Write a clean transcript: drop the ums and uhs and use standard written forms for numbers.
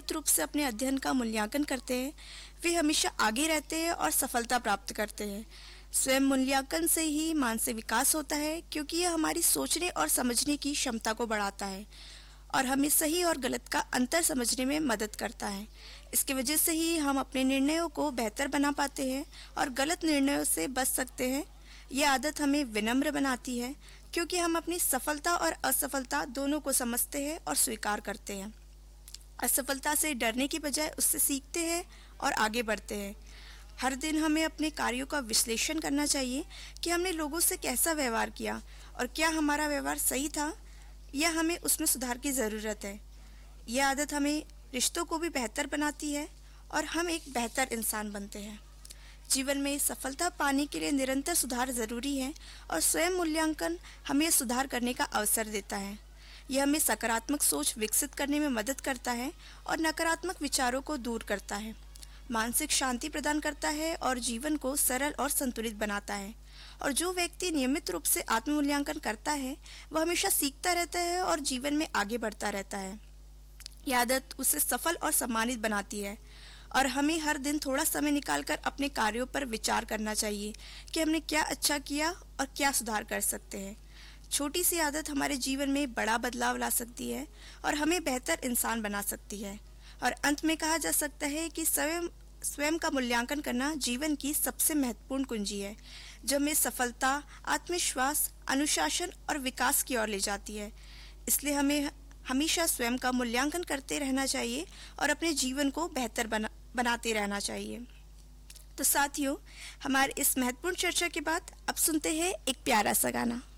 नियमित रूप से अपने अध्ययन का मूल्यांकन करते हैं वे हमेशा आगे रहते हैं और सफलता प्राप्त करते हैं। स्वयं मूल्यांकन से ही मानसिक विकास होता है, क्योंकि यह हमारी सोचने और समझने की क्षमता को बढ़ाता है और हमें सही और गलत का अंतर समझने में मदद करता है। इसकी वजह से ही हम अपने निर्णयों को बेहतर बना पाते हैं और गलत निर्णयों से बच सकते हैं। यह आदत हमें विनम्र बनाती है, क्योंकि हम अपनी सफलता और असफलता दोनों को समझते हैं और स्वीकार करते हैं। असफलता से डरने की बजाय उससे सीखते हैं और आगे बढ़ते हैं। हर दिन हमें अपने कार्यों का विश्लेषण करना चाहिए कि हमने लोगों से कैसा व्यवहार किया और क्या हमारा व्यवहार सही था या हमें उसमें सुधार की ज़रूरत है। यह आदत हमें रिश्तों को भी बेहतर बनाती है और हम एक बेहतर इंसान बनते हैं। जीवन में सफलता पाने के लिए निरंतर सुधार ज़रूरी है और स्वयं मूल्यांकन हमें सुधार करने का अवसर देता है। यह हमें सकारात्मक सोच विकसित करने में मदद करता है और नकारात्मक विचारों को दूर करता है, मानसिक शांति प्रदान करता है और जीवन को सरल और संतुलित बनाता है। और जो व्यक्ति नियमित रूप से आत्म मूल्यांकन करता है वह हमेशा सीखता रहता है और जीवन में आगे बढ़ता रहता है। यह आदत उसे सफल और सम्मानित बनाती है और हमें हर दिन थोड़ा समय निकालकर अपने कार्यों पर विचार करना चाहिए कि हमने क्या अच्छा किया और क्या सुधार कर सकते हैं। छोटी सी आदत हमारे जीवन में बड़ा बदलाव ला सकती है और हमें बेहतर इंसान बना सकती है। और अंत में कहा जा सकता है कि स्वयं का मूल्यांकन करना जीवन की सबसे महत्वपूर्ण कुंजी है, जो हमें सफलता, आत्मविश्वास, अनुशासन और विकास की ओर ले जाती है। इसलिए हमें हमेशा स्वयं का मूल्यांकन करते रहना चाहिए और अपने जीवन को बेहतर बनाते रहना चाहिए। तो साथियों, हमारे इस महत्वपूर्ण चर्चा के बाद अब सुनते हैं एक प्यारा सा गाना।